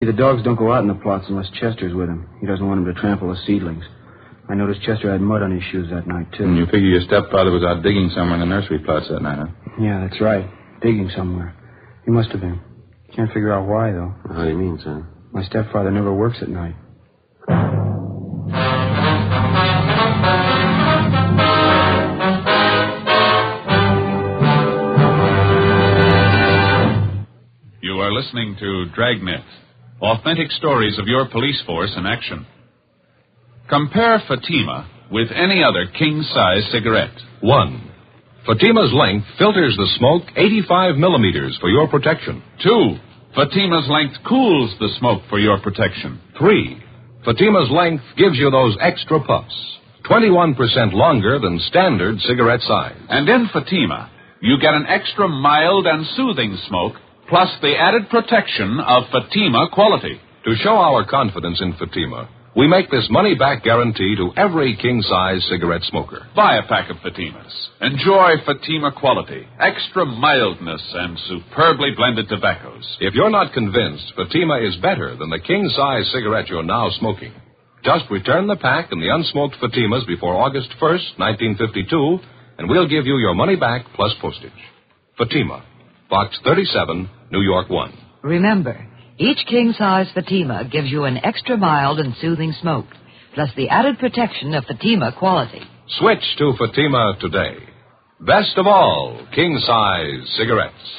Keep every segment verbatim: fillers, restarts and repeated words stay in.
The dogs don't go out in the plots unless Chester's with them. He doesn't want them to trample the seedlings. I noticed Chester had mud on his shoes that night, too. And you figure your stepfather was out digging somewhere in the nursery plots that night, huh? Yeah, that's right. Digging somewhere. He must have been. Can't figure out why, though. How do you mean, son? My stepfather never works at night. You are listening to Dragnet, authentic stories of your police force in action. Compare Fatima with any other king-size cigarette. One, Fatima's length filters the smoke eighty-five millimeters for your protection. Two, Fatima's length cools the smoke for your protection. Three, Fatima's length gives you those extra puffs, twenty-one percent longer than standard cigarette size. And in Fatima, you get an extra mild and soothing smoke, plus the added protection of Fatima quality. To show our confidence in Fatima, we make this money-back guarantee to every king-size cigarette smoker. Buy a pack of Fatimas. Enjoy Fatima quality, extra mildness, and superbly blended tobaccos. If you're not convinced Fatima is better than the king-size cigarette you're now smoking, just return the pack and the unsmoked Fatimas before August first, nineteen fifty-two, and we'll give you your money back plus postage. Fatima, Box thirty-seven, New York one. Remember, each king-size Fatima gives you an extra mild and soothing smoke, plus the added protection of Fatima quality. Switch to Fatima today. Best of all, king-size cigarettes.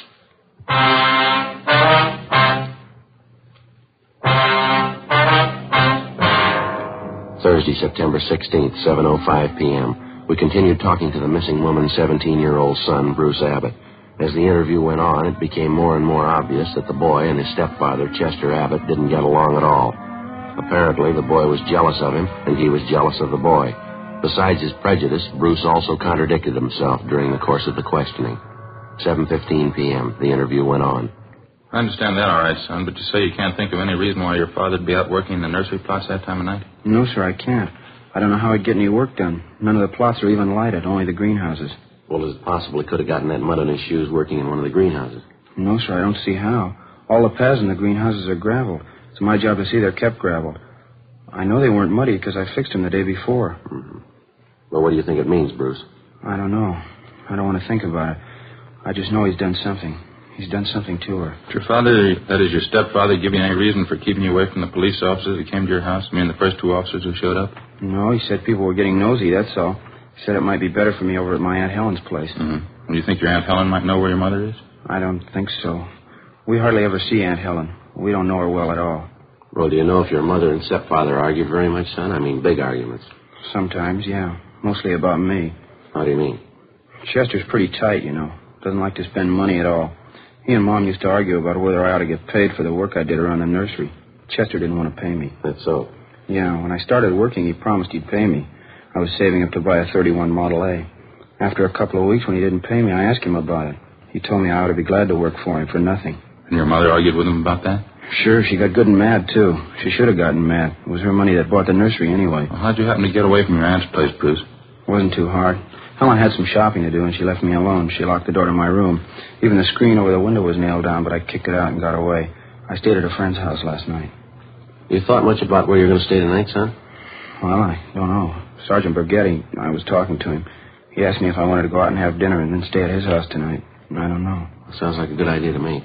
Thursday, September sixteenth, seven oh five p.m. We continued talking to the missing woman's seventeen-year-old son, Bruce Abbott. As the interview went on, it became more and more obvious that the boy and his stepfather, Chester Abbott, didn't get along at all. Apparently, the boy was jealous of him, and he was jealous of the boy. Besides his prejudice, Bruce also contradicted himself during the course of the questioning. seven fifteen p.m., the interview went on. I understand that all right, son, but you say you can't think of any reason why your father'd be out working in the nursery plots that time of night? No, sir, I can't. I don't know how he'd get any work done. None of the plots are even lighted, only the greenhouses. Well, is it possible he could have gotten that mud on his shoes working in one of the greenhouses? No, sir, I don't see how. All the paths in the greenhouses are graveled. It's my job to see they're kept graveled. I know they weren't muddy because I fixed them the day before. Mm-hmm. Well, what do you think it means, Bruce? I don't know. I don't want to think about it. I just know he's done something. He's done something to her. Did your father, that is your stepfather, give you any reason for keeping you away from the police officers who came to your house? I mean, the first two officers who showed up? No, he said people were getting nosy, that's all. He said it might be better for me over at my Aunt Helen's place. Mm-hmm. Do you think your Aunt Helen might know where your mother is? I don't think so. We hardly ever see Aunt Helen. We don't know her well at all. Well, do you know if your mother and stepfather argued very much, son? I mean, big arguments. Sometimes, yeah. Mostly about me. How do you mean? Chester's pretty tight, you know. Doesn't like to spend money at all. He and Mom used to argue about whether I ought to get paid for the work I did around the nursery. Chester didn't want to pay me. That's so? Yeah, when I started working, he promised he'd pay me. I was saving up to buy a thirty-one Model A. After a couple of weeks, when he didn't pay me, I asked him about it. He told me I ought to be glad to work for him for nothing. And your mother argued with him about that? Sure, she got good and mad, too. She should have gotten mad. It was her money that bought the nursery anyway. Well, how'd you happen to get away from your aunt's place, Bruce? It wasn't too hard. Helen had some shopping to do, and she left me alone. She locked the door to my room. Even the screen over the window was nailed down, but I kicked it out and got away. I stayed at a friend's house last night. You thought much about where you're going to stay tonight, son? Well, I don't know. Sergeant Burgetti, I was talking to him. He asked me if I wanted to go out and have dinner and then stay at his house tonight. I don't know. Sounds like a good idea to me.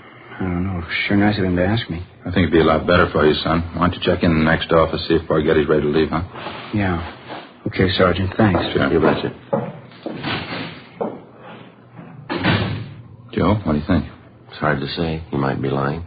I don't know. Sure nice of him to ask me. I think it'd be a lot better for you, son. Why don't you check in the next office, see if Burgetti's ready to leave, huh? Yeah. Okay, Sergeant. Thanks. Sure. You betcha. Joe, what do you think? It's hard to say. He might be lying.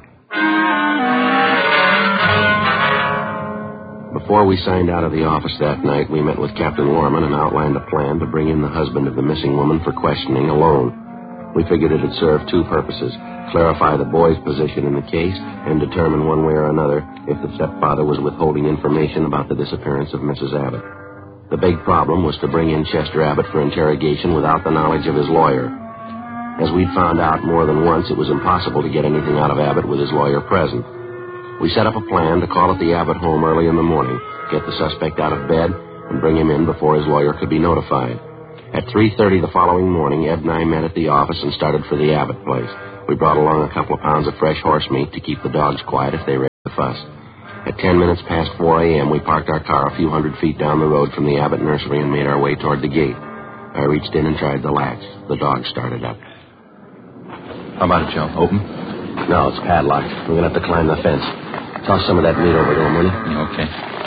Before we signed out of the office that night, we met with Captain Lorman and outlined a plan to bring in the husband of the missing woman for questioning alone. We figured it'd serve two purposes: clarify the boy's position in the case and determine one way or another if the stepfather was withholding information about the disappearance of Missus Abbott. The big problem was to bring in Chester Abbott for interrogation without the knowledge of his lawyer. As we'd found out more than once, it was impossible to get anything out of Abbott with his lawyer present. We set up a plan to call at the Abbott home early in the morning, get the suspect out of bed, and bring him in before his lawyer could be notified. At three thirty the following morning, Ed and I met at the office and started for the Abbott place. We brought along a couple of pounds of fresh horse meat to keep the dogs quiet if they the fuss. At ten minutes past four a.m., we parked our car a few hundred feet down the road from the Abbott nursery and made our way toward the gate. I reached in and tried the latch. The dog started up. How about it, Joe? Open? No, it's padlocked. We're going to have to climb the fence. Toss some of that meat over to him, will you? Yeah, okay.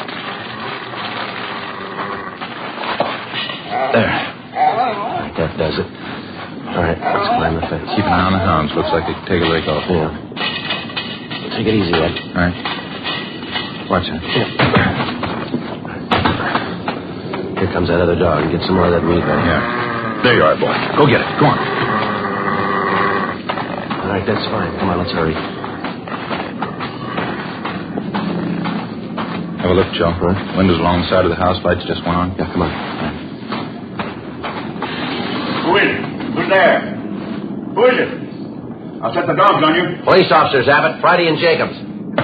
There. All right, that does it. All right, let's climb the fence. Keep an eye on the hounds. Looks like they could take a leg off. Yeah. Take it easy, Ed. All right. Watch it. Yeah. Here comes that other dog. Get some more of that meat there. Yeah. There you are, boy. Go get it. Go on. All right, that's fine. Come on, let's hurry. Have a look, Joe. Huh? Windows along the side of the house. Lights just went on. Yeah, come on. Who is it? Who's there? Who is it? I'll set the dogs on you. Police officers, Abbott. Friday and Jacobs.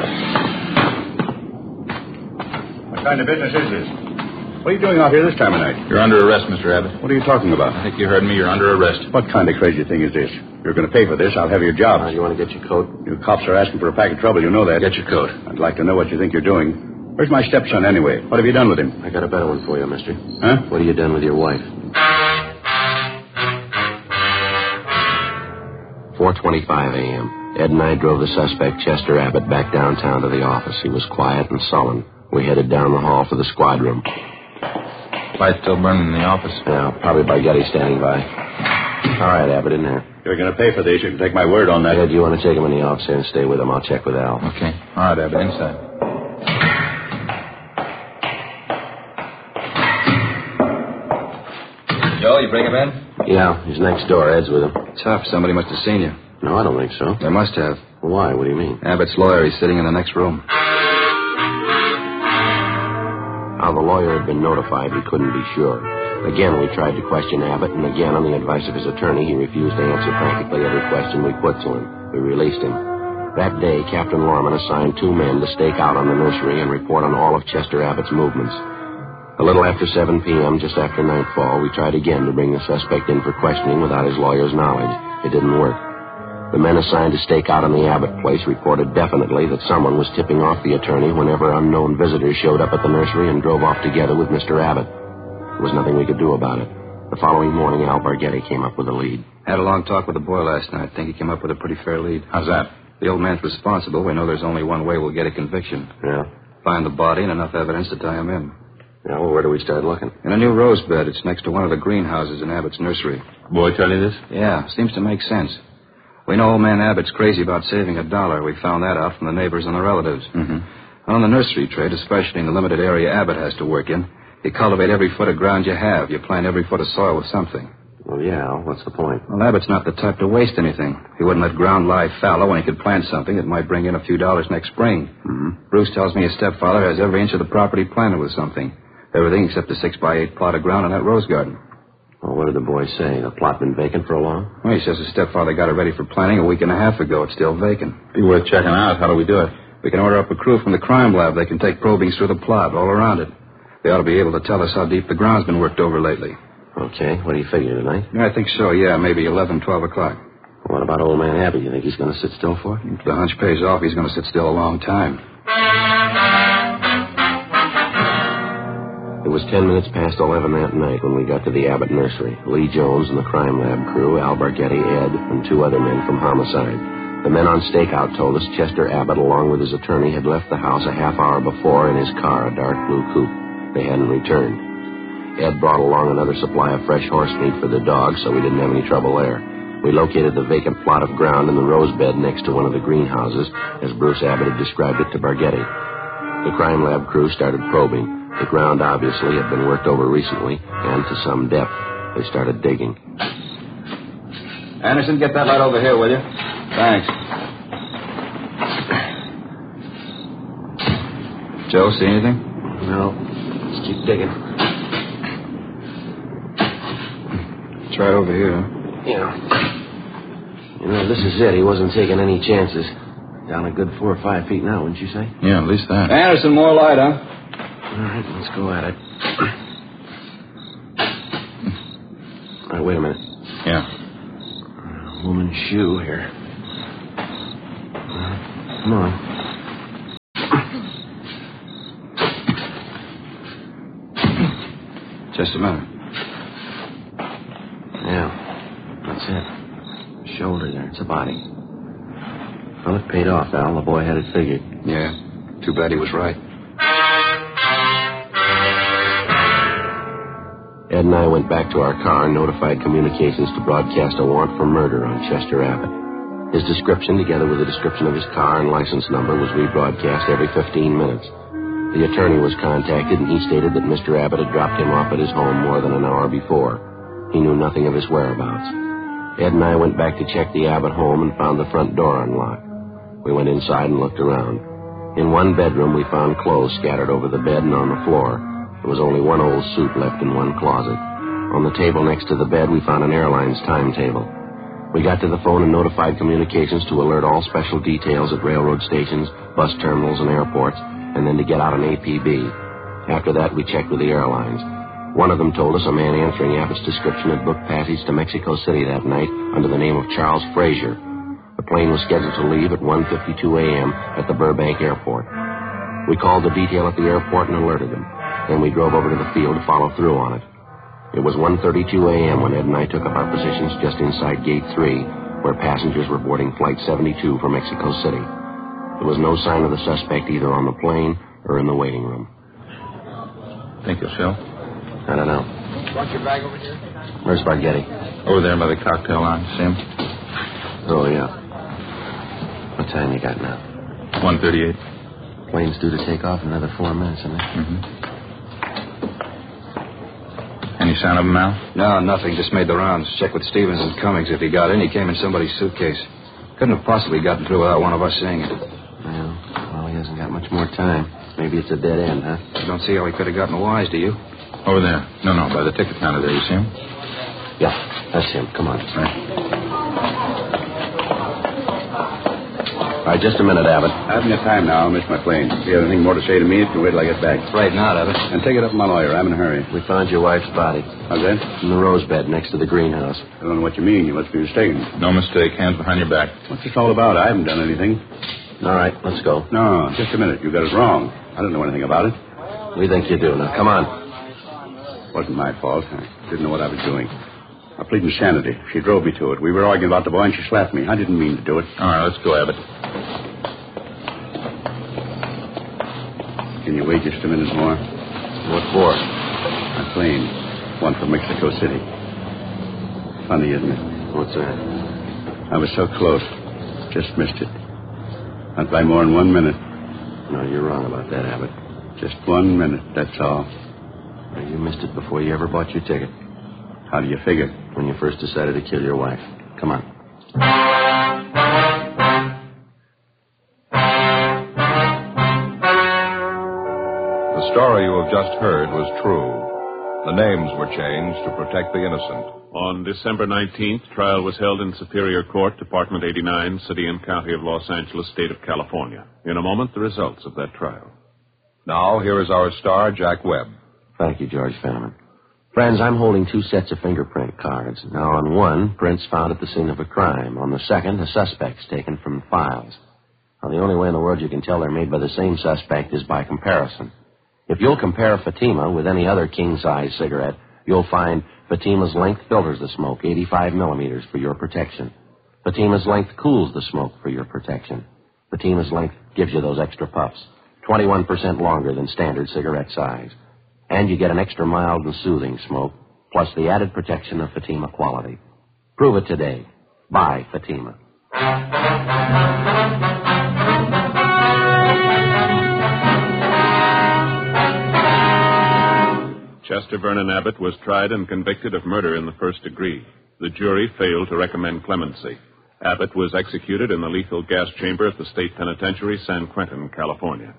What kind of business is this? What are you doing out here this time of night? You're under arrest, Mister Abbott. What are you talking about? I think you heard me. You're under arrest. What kind of crazy thing is this? You're going to pay for this. I'll have your job. Uh, you want to get your coat? You cops are asking for a pack of trouble. You know that. Get your coat. I'd like to know what you think you're doing. Where's my stepson, anyway? What have you done with him? I got a better one for you, mister. Huh? What have you done with your wife? four twenty-five a.m. Ed and I drove the suspect, Chester Abbott, back downtown to the office. He was quiet and sullen. We headed down the hall for the squad room. Light's still burning in the office. Yeah, probably by Getty standing by. All right, Abbott, in there. You're going to pay for this. You can take my word on that. Ed, you want to take him in the office and stay with him? I'll check with Al. Okay. All right, Abbott. Inside. Joe, you bring him in? Yeah, he's next door. Ed's with him. Tough. Somebody must have seen you. No, I don't think so. They must have. Why? What do you mean? Abbott's lawyer. He's sitting in the next room. How the lawyer had been notified, we couldn't be sure. Again, we tried to question Abbott, and again, on the advice of his attorney, he refused to answer practically every question we put to him. We released him. That day, Captain Lorman assigned two men to stake out on the nursery and report on all of Chester Abbott's movements. A little after seven p.m., just after nightfall, we tried again to bring the suspect in for questioning without his lawyer's knowledge. It didn't work. The men assigned to stake out on the Abbott place reported definitely that someone was tipping off the attorney whenever unknown visitors showed up at the nursery and drove off together with Mister Abbott. There was nothing we could do about it. The following morning, Al Bargetti came up with a lead. Had a long talk with the boy last night. Think he came up with a pretty fair lead. How's that? The old man's responsible. We know there's only one way we'll get a conviction. Yeah? Find the body and enough evidence to tie him in. Yeah, well, where do we start looking? In a new rose bed. It's next to one of the greenhouses in Abbott's nursery. Boy tell you this? Yeah, seems to make sense. We know old man Abbott's crazy about saving a dollar. We found that out from the neighbors and the relatives. Mm-hmm. On the nursery trade, especially in the limited area Abbott has to work in, you cultivate every foot of ground you have. You plant every foot of soil with something. Well, yeah, Al, what's the point? Well, Abbott's not the type to waste anything. He wouldn't let ground lie fallow when he could plant something that might bring in a few dollars next spring. Mm-hmm. Bruce tells me his stepfather has every inch of the property planted with something. Everything except a six by eight plot of ground in that rose garden. Well, what did the boy say? The plot been vacant for a long? Well, he says his stepfather got it ready for planting a week and a half ago. It's still vacant. Be worth checking out. How do we do it? We can order up a crew from the crime lab. They can take probings through the plot, all around it. They ought to be able to tell us how deep the ground's been worked over lately. Okay, what do you figure, tonight? Yeah, I think so, yeah. Maybe eleven, twelve o'clock. What about old man Abbott? You think he's going to sit still for it? If the hunch pays off, he's going to sit still a long time. It was ten minutes past eleven that night when we got to the Abbott nursery. Lee Jones and the crime lab crew, Al Bargetti, Ed, and two other men from homicide. The men on stakeout told us Chester Abbott, along with his attorney, had left the house a half hour before in his car, a dark blue coupe. They hadn't returned. Ed brought along another supply of fresh horse meat for the dogs, so we didn't have any trouble there. We located the vacant plot of ground in the rose bed next to one of the greenhouses, as Bruce Abbott had described it to Bargetti. The crime lab crew started probing. The ground obviously had been worked over recently, and to some depth. They started digging. Anderson, get that light over here, will you? Thanks. Joe, see anything? No. Let's keep digging. Try it over here, huh? Yeah. You know, this is it. He wasn't taking any chances. Down a good four or five feet now, wouldn't you say? Yeah, at least that. Anderson, more light, huh? All right, let's go at it. All right, wait a minute. Yeah. Woman's shoe here. Uh, come on. Just a minute. Yeah, that's it. Shoulder there. It's a body. Well, it paid off, Al. The boy had it figured. Yeah. Too bad he was right. Ed and I went back to our car and notified communications to broadcast a warrant for murder on Chester Abbott. His description, together with a description of his car and license number, was rebroadcast every fifteen minutes. The attorney was contacted, and he stated that Mister Abbott had dropped him off at his home more than an hour before. He knew nothing of his whereabouts. Ed and I went back to check the Abbott home and found the front door unlocked. We went inside and looked around. In one bedroom, we found clothes scattered over the bed and on the floor. There was only one old suit left in one closet. On the table next to the bed, we found an airline's timetable. We got to the phone and notified communications to alert all special details at railroad stations, bus terminals, and airports, and then to get out an A P B. After that, we checked with the airlines. One of them told us a man answering Abbott's description had booked passage to Mexico City that night under the name of Charles Frazier. The plane was scheduled to leave at one fifty-two a.m. at the Burbank Airport. We called the detail at the airport and alerted them. Then we drove over to the field to follow through on it. It was one thirty-two a.m. when Ed and I took up our positions just inside Gate three, where passengers were boarding Flight seventy-two for Mexico City. There was no sign of the suspect either on the plane or in the waiting room. Think you'll show? I don't know. Want your bag over here? Where's Spaghetti? Over there by the cocktail lounge. See him? Oh, yeah. What time you got now? one thirty-eight. Plane's due to take off in another four minutes, isn't it? Mm-hmm. Any sign of him, Al? No, nothing. Just made the rounds. Checked with Stevens and Cummings if he got in. He came in somebody's suitcase. Couldn't have possibly gotten through without one of us seeing it. Well, well, he hasn't got much more time. Maybe it's a dead end, huh? I don't see how he could have gotten wise, do you? Over there. No, no, by the ticket counter there. You see him? Yeah, that's him. Come on. Right. All right, just a minute, Abbott. I haven't got time now. I'll miss my plane. If you have anything more to say to me, you can wait till I get back. Right now, Abbott. And take it up with my lawyer. I'm in a hurry. We found your wife's body How's that? in the rose bed next to the greenhouse. I don't know what you mean. You must be mistaken. No mistake. Hands behind your back. What's this all about? I haven't done anything. All right, let's go. No, just a minute. You got it wrong. I don't know anything about it. We think you do. Now, come on. Wasn't my fault. I didn't know what I was doing. I plead insanity. She drove me to it. We were arguing about the boy and she slapped me. I didn't mean to do it. All right, let's go, Abbott. Can you wait just a minute more? What for? My plane. One from Mexico City. Funny, isn't it? What's that? I was so close. Just missed it. Not by more than one minute. No, you're wrong about that, Abbott. Just one minute, that's all. Well, you missed it before you ever bought your ticket. How do you figure? When you first decided to kill your wife. Come on. The story you have just heard was true. The names were changed to protect the innocent. On December nineteenth, trial was held in Superior Court, Department eighty-nine, City and County of Los Angeles, State of California. In a moment, the results of that trial. Now, here is our star, Jack Webb. Thank you, George Fenneman. Friends, I'm holding two sets of fingerprint cards. Now, on one, prints found at the scene of a crime. On the second, the suspects taken from files. Now, the only way in the world you can tell they're made by the same suspect is by comparison. If you'll compare Fatima with any other king-size cigarette, you'll find Fatima's length filters the smoke, eighty-five millimeters, for your protection. Fatima's length cools the smoke for your protection. Fatima's length gives you those extra puffs, twenty-one percent longer than standard cigarette size. And you get an extra mild and soothing smoke, plus the added protection of Fatima quality. Prove it today. Buy Fatima. Chester Vernon Abbott was tried and convicted of murder in the first degree. The jury failed to recommend clemency. Abbott was executed in the lethal gas chamber at the State Penitentiary, San Quentin, California.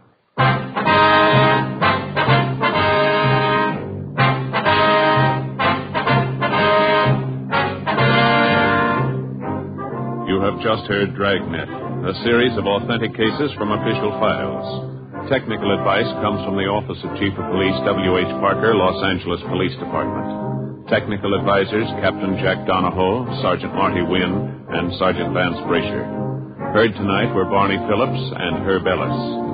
You have just heard Dragnet, a series of authentic cases from official files. Technical advice comes from the Office of Chief of Police W H Parker, Los Angeles Police Department. Technical advisors Captain Jack Donahoe, Sergeant Marty Wynn, and Sergeant Vance Brasher. Heard tonight were Barney Phillips and Herb Ellis.